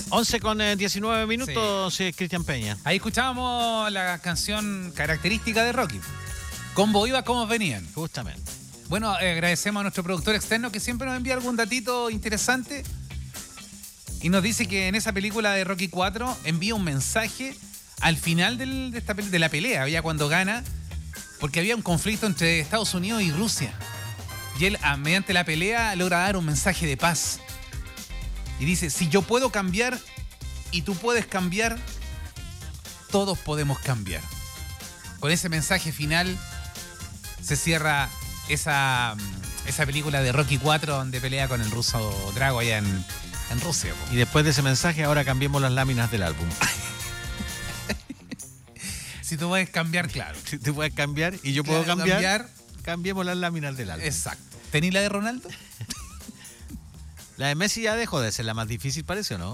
11 con 19 minutos, sí. Cristian Peña. Ahí escuchábamos la canción característica de Rocky. Cómo iba, cómo venían. Justamente. Bueno, agradecemos a nuestro productor externo que siempre nos envía algún datito interesante. Y nos dice que en esa película de Rocky 4 envía un mensaje al final de la pelea, ya cuando gana, porque había un conflicto entre Estados Unidos y Rusia. Y él, mediante la pelea, logra dar un mensaje de paz. Y dice, si yo puedo cambiar y tú puedes cambiar, todos podemos cambiar. Con ese mensaje final se cierra esa película de Rocky 4 donde pelea con el ruso Drago allá en Rusia. Y después de ese mensaje, ahora cambiemos las láminas del álbum. Si tú puedes cambiar, claro. Si tú puedes cambiar y yo puedo cambiar, cambiemos las láminas del álbum. Exacto. ¿Tenís la de Ronaldo? La de Messi ya dejó de ser la más difícil, parece, ¿o no?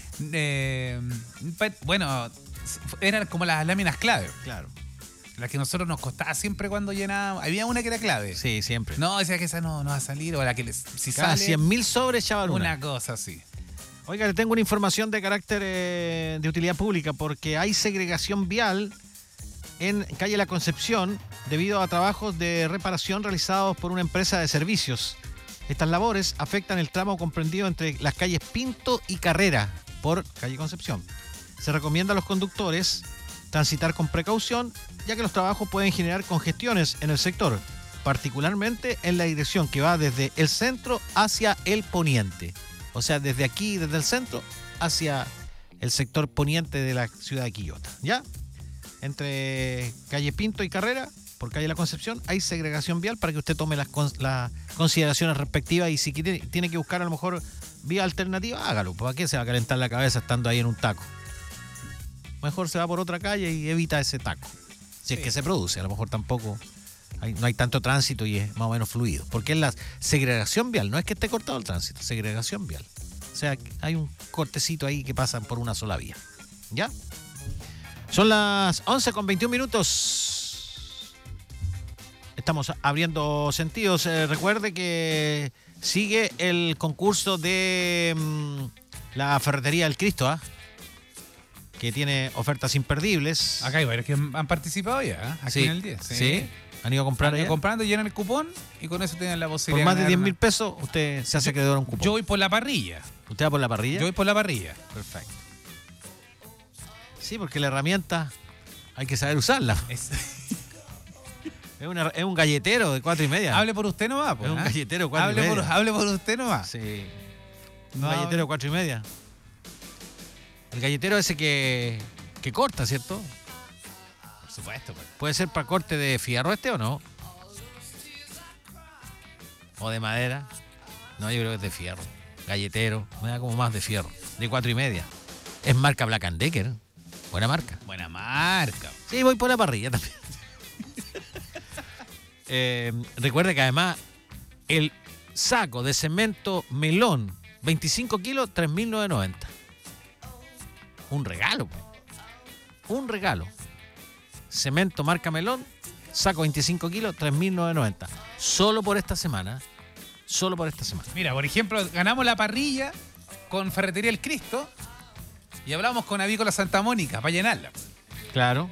Bueno, eran como las láminas clave. Claro. Las que a nosotros nos costaba siempre cuando llenábamos. Había una que era clave. Sí, siempre. No, decía que esa no va a salir. O la que si cada sale, 100.000 sobres, chaval. una cosa así. Oiga, le tengo una información de carácter de utilidad pública porque hay segregación vial en calle La Concepción debido a trabajos de reparación realizados por una empresa de servicios. Estas labores afectan el tramo comprendido entre las calles Pinto y Carrera por calle Concepción. Se recomienda a los conductores transitar con precaución, ya que los trabajos pueden generar congestiones en el sector, particularmente en la dirección que va desde el centro hacia el poniente. O sea, desde aquí, desde el centro, hacia el sector poniente de la ciudad de Quillota. ¿Ya? Entre calle Pinto y Carrera, por calle La Concepción, hay segregación vial para que usted tome las consideraciones respectivas y si tiene que buscar a lo mejor vía alternativa, hágalo. ¿Para qué se va a calentar la cabeza estando ahí en un taco? Mejor se va por otra calle y evita ese taco. Si es que se produce, a lo mejor tampoco no hay tanto tránsito y es más o menos fluido. Porque es la segregación vial, no es que esté cortado el tránsito, segregación vial. O sea, hay un cortecito ahí que pasan por una sola vía. ¿Ya? Son las 11 con 21 minutos. Estamos abriendo sentidos. Recuerde que sigue el concurso de la Ferretería del Cristo, ¿ah? Que tiene ofertas imperdibles. Acá hay varios que han participado ya, aquí sí, en el 10. Sí, han ido a comprar allá. Comprando, llenan el cupón y con eso tienen la posibilidad. Por más de 10.000 pesos, usted se hace acreedor a un cupón. Yo voy por la parrilla. ¿Usted va por la parrilla? Yo voy por la parrilla. Perfecto. Sí, porque la herramienta hay que saber usarla. Es un galletero de 4,5. Hable por usted nomás. Es un galletero de 4,5. Hable por usted nomás. Sí. Un galletero de 4,5. El galletero ese que corta, ¿cierto? Por supuesto. Pues. ¿Puede ser para corte de fierro o no? ¿O de madera? No, yo creo que es de fierro. Galletero, me da como más de fierro. De 4,5. Es marca Black & Decker. Buena marca. Buena marca. Sí, voy por la parrilla también. Recuerde que además el saco de cemento melón 25 kilos, 3.990. Un regalo. Un regalo. Cemento marca melón, saco 25 kilos, 3.990. Solo por esta semana. Solo por esta semana. Mira, por ejemplo, ganamos la parrilla con Ferretería El Cristo y hablamos con Avícola Santa Mónica para llenarla. Claro.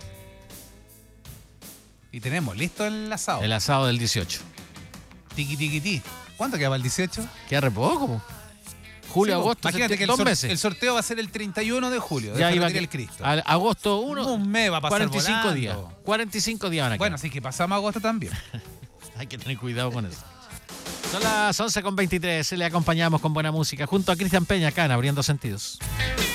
Y tenemos listo el asado. El asado del 18. Tiki, tiki, ti. ¿Cuánto queda para el 18? Queda re poco. Julio, sí, agosto, imagínate que 2 meses. El sorteo va a ser el 31 de julio. Ya iba el Cristo. Agosto 1. Un mes va a pasar 45 volando. días. 45 días van a quedar. Bueno, así que pasamos agosto también. Hay que tener cuidado con eso. Son las 11 con 23. Le acompañamos con buena música junto a Cristian Peña acá en Abriendo Sentidos.